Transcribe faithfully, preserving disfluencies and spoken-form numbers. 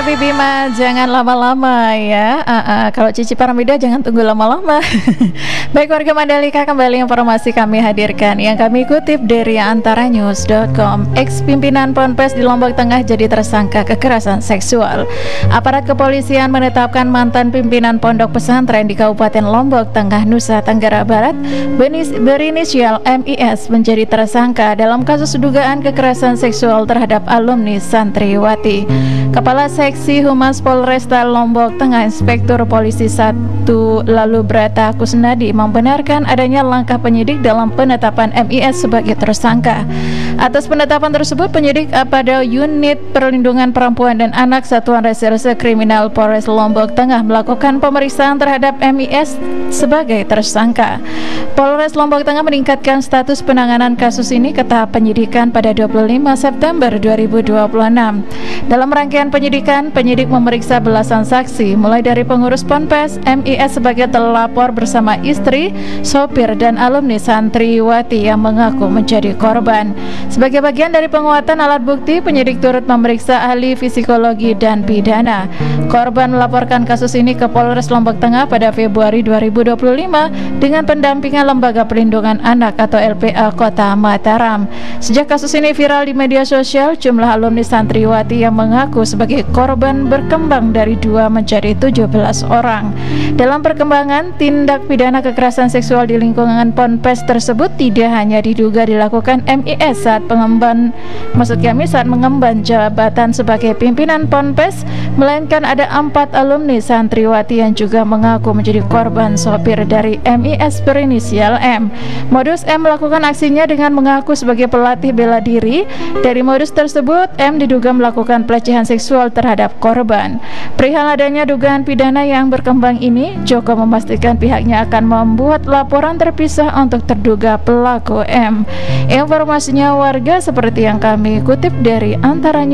Tapi Bima jangan lama-lama ya. uh, uh, Kalau Cici Paramida jangan tunggu lama-lama. Baik warga Mandalika, kembali informasi kami hadirkan yang kami kutip dari antaranews dot com. Ex-pimpinan Ponpes di Lombok Tengah jadi tersangka kekerasan seksual. Aparat kepolisian menetapkan mantan pimpinan pondok pesantren di Kabupaten Lombok Tengah, Nusa Tenggara Barat berinisial M I S menjadi tersangka dalam kasus dugaan kekerasan seksual terhadap alumni santriwati. Kepala Seksi Humas Polresta Lombok Tengah, Inspektur Polisi satu Lalu Brata Kusnadi, membenarkan adanya langkah penyidik dalam penetapan M I S sebagai tersangka. Atas penetapan tersebut, penyidik pada Unit Perlindungan Perempuan dan Anak Satuan Reserse Kriminal Polres Lombok Tengah melakukan pemeriksaan terhadap M I S sebagai tersangka. Polres Lombok Tengah meningkatkan status penanganan kasus ini ke tahap penyidikan pada dua puluh lima September dua ribu dua puluh enam. Dalam rangkaian penyidikan, penyidik memeriksa belasan saksi, mulai dari pengurus Ponpes, M I S sebagai terlapor bersama istri, sopir, dan alumni santriwati yang mengaku menjadi korban. Sebagai bagian dari penguatan alat bukti, penyidik turut memeriksa ahli psikologi dan pidana. Korban melaporkan kasus ini ke Polres Lombok Tengah pada Februari dua ribu dua puluh lima dengan pendampingan Lembaga Perlindungan Anak atau L P A Kota Mataram. Sejak kasus ini viral di media sosial, jumlah alumni santriwati yang mengaku sebagai korban berkembang dari dua menjadi tujuh belas orang. Dalam perkembangan, tindak pidana kekerasan seksual di lingkungan Ponpes tersebut tidak hanya diduga dilakukan M I S saat pengemban, maksud kami saat mengemban jabatan sebagai pimpinan Ponpes, melainkan ada empat alumni santriwati yang juga mengaku menjadi korban sopir dari M I S berinisial M. Modus M melakukan aksinya dengan mengaku sebagai pelatih bela diri. Dari modus tersebut, M diduga melakukan pelecehan seksual terhadap korban. Perihal adanya dugaan pidana yang berkembang ini, Joko memastikan pihaknya akan membuat laporan terpisah untuk terduga pelaku M. Informasinya warga seperti yang kami kutip dari antaranya